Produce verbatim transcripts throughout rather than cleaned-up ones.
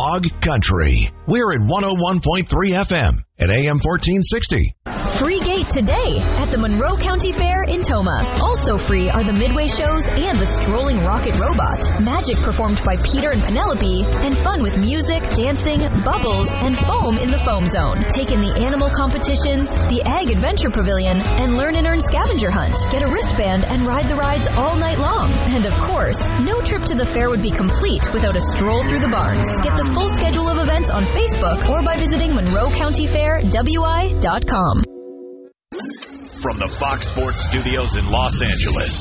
Hog Country. We're at one oh one point three F M at A M fourteen sixty. Free gate today at the Monroe County Fair in Toma. Also free are the Midway shows and the Strolling Rocket Robot. Magic performed by Peter and Penelope, and fun with music, dancing, bubbles, and foam in the foam zone. Take in the animal competitions, the Ag Adventure Pavilion, and learn and earn scavenger hunt. Get a wristband and ride the rides all night long. And of course, no trip to the fair would be complete without a stroll through the barns. Get the full schedule of events on Facebook or by visiting Monroe County Fair W I dot com. From the Fox Sports Studios in Los Angeles,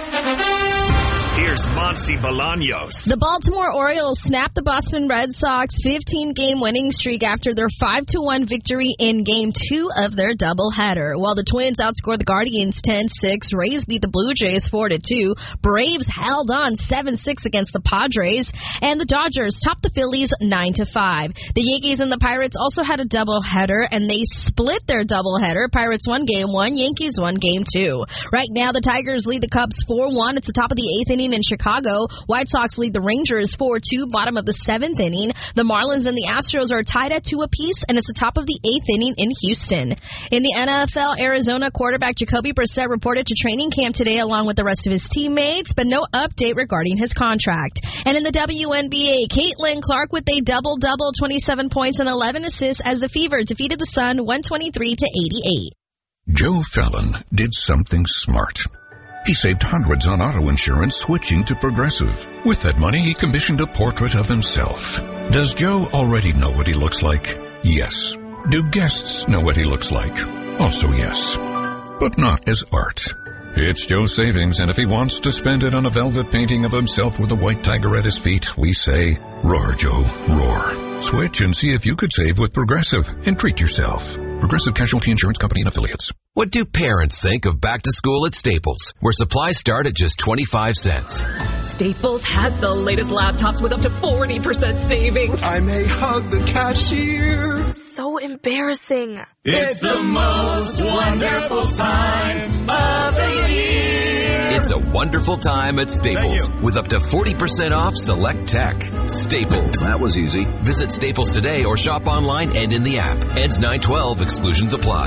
here's Monty Bolaños. The Baltimore Orioles snapped the Boston Red Sox fifteen-game winning streak after their five to one victory in Game two of their doubleheader. While the Twins outscored the Guardians ten six, Rays beat the Blue Jays four to two, Braves held on seven six against the Padres, and the Dodgers topped the Phillies nine to five. The Yankees and the Pirates also had a doubleheader, and they split their doubleheader. Pirates won Game one, Yankees won Game two. Right now, the Tigers lead the Cubs four one. It's the top of the eighth inning in Chicago. White Sox lead the Rangers four two, bottom of the seventh inning. The Marlins and the Astros are tied at two apiece, and it's the top of the eighth inning in Houston. In the N F L, Arizona quarterback Jacoby Brissett reported to training camp today along with the rest of his teammates, but no update regarding his contract. And in the W N B A, Caitlin Clark with a double-double, twenty-seven points and eleven assists as the Fever defeated the Sun one twenty-three to eighty-eight. Joe Fallon did something smart. He saved hundreds on auto insurance switching to Progressive. With that money, he commissioned a portrait of himself. Does Joe already know what he looks like? Yes. Do guests know what he looks like? Also yes. But not as art. It's Joe's savings, and if he wants to spend it on a velvet painting of himself with a white tiger at his feet, we say, roar, Joe, roar. Switch and see if you could save with Progressive and treat yourself. Progressive Casualty Insurance Company and Affiliates. What do parents think of back to school at Staples, where supplies start at just twenty-five cents? Staples has the latest laptops with up to forty percent savings. I may hug the cashier. So embarrassing. It's the most wonderful time of the year. It's a wonderful time at Staples with up to forty percent off select tech. Staples. That was easy. Visit Staples today or shop online and in the app. Ends nine twelve. Exclusions apply.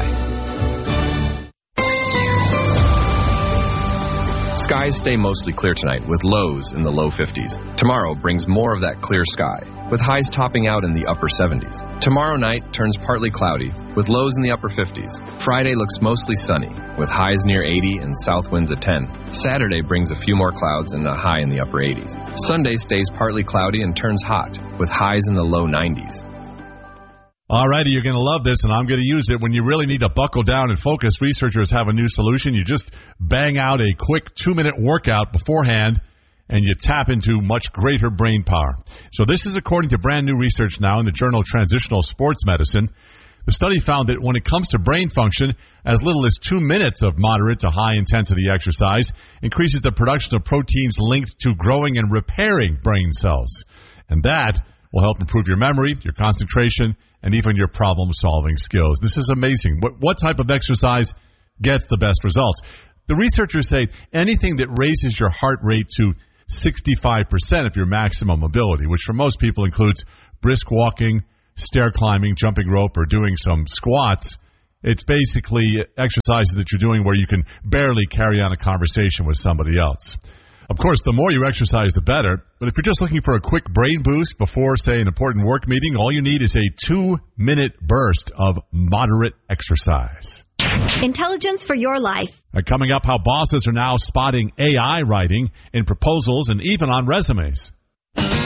Skies stay mostly clear tonight with lows in the low fifties. Tomorrow brings more of that clear sky, with highs topping out in the upper seventies. Tomorrow night turns partly cloudy, with lows in the upper fifties. Friday looks mostly sunny, with highs near eighty and south winds at ten. Saturday brings a few more clouds and a high in the upper eighties. Sunday stays partly cloudy and turns hot, with highs in the low nineties. All righty, you're going to love this, and I'm going to use it. When you really need to buckle down and focus, researchers have a new solution. You just bang out a quick two-minute workout beforehand, and you tap into much greater brain power. So this is according to brand new research now in the journal Transitional Sports Medicine. The study found that when it comes to brain function, as little as two minutes of moderate to high-intensity exercise increases the production of proteins linked to growing and repairing brain cells. And that will help improve your memory, your concentration, and even your problem-solving skills. This is amazing. What, what type of exercise gets the best results? The researchers say anything that raises your heart rate to sixty-five percent of your maximum ability, which for most people includes brisk walking, stair climbing, jumping rope, or doing some squats. It's basically exercises that you're doing where you can barely carry on a conversation with somebody else. Of course, the more you exercise, the better. But if you're just looking for a quick brain boost before, say, an important work meeting, all you need is a two-minute burst of moderate exercise. Intelligence for your life. Uh, coming up, how bosses are now spotting A I writing in proposals and even on resumes.